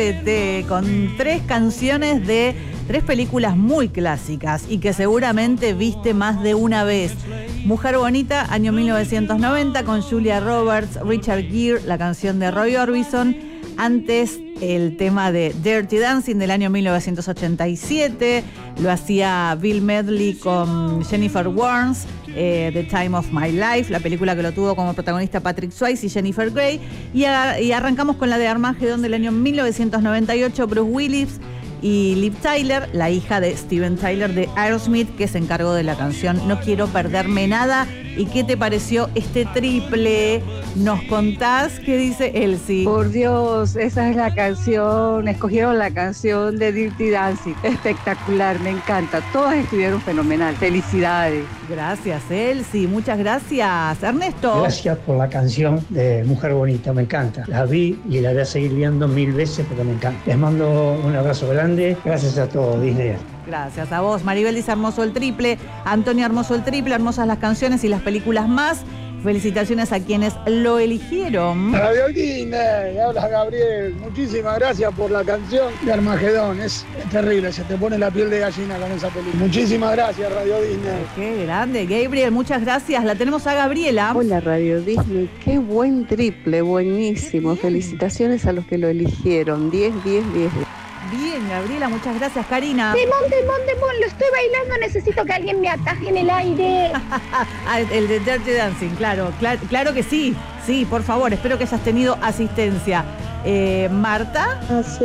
triplete con 3 canciones de 3 películas muy clásicas y que seguramente viste más de una vez. Mujer Bonita, año 1990, con Julia Roberts, Richard Gere, la canción de Roy Orbison. Antes, el tema de Dirty Dancing del año 1987, lo hacía Bill Medley con Jennifer Warnes, The Time of My Life, la película que lo tuvo como protagonista Patrick Swayze y Jennifer Grey. Y arrancamos con la de Armageddon del año 1998, Bruce Willis y Liv Tyler, la hija de Steven Tyler de Aerosmith, que se encargó de la canción No Quiero Perderme Nada. ¿Y qué te pareció este triple? ¿Nos contás qué dice Elsie? Por Dios, esa es la canción, escogieron la canción de Dirty Dancing, espectacular, me encanta, todas estuvieron fenomenal, felicidades. Gracias Elsie, muchas gracias. Ernesto. Gracias por la canción de Mujer Bonita, me encanta, la vi y la voy a seguir viendo 1000 veces porque me encanta. Les mando un abrazo grande, gracias a todos, Disney. Gracias a vos. Maribel dice hermoso el triple. Antonio, hermoso el triple. Hermosas las canciones y las películas más. Felicitaciones a quienes lo eligieron. Radio Disney, habla Gabriel. Muchísimas gracias por la canción de Armagedón. Es terrible, se te pone la piel de gallina con esa película. Muchísimas gracias, Radio Disney. Qué grande, Gabriel. Muchas gracias. La tenemos a Gabriela. Hola, Radio Disney. Qué buen triple, buenísimo. Felicitaciones a los que lo eligieron. 10, 10, 10. Bien, Gabriela, muchas gracias. Karina. Demon, lo estoy bailando, necesito que alguien me ataje en el aire. El de Dirty Dancing, claro que sí. Sí, por favor, espero que hayas tenido asistencia. Marta.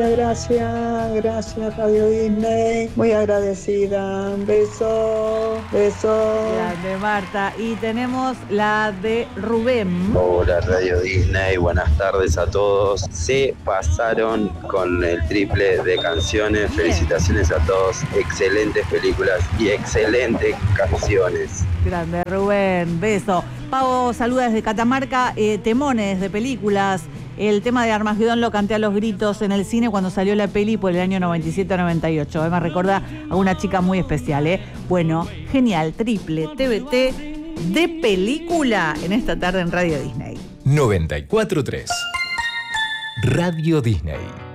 Gracias Radio Disney, muy agradecida, beso. Grande Marta. Y tenemos la de Rubén. Hola Radio Disney, buenas tardes a todos. Se pasaron con el triple de canciones. Bien. Felicitaciones a todos, excelentes películas y excelentes canciones. Grande Rubén, beso. Pavo saluda desde Catamarca. Temones de películas. El tema de Armagedón lo canté a los gritos en el cine cuando salió la peli por el año 97-98. Me recuerda a una chica muy especial, ¿eh? Bueno, genial, triple TBT de película en esta tarde en Radio Disney. 94.3 Radio Disney.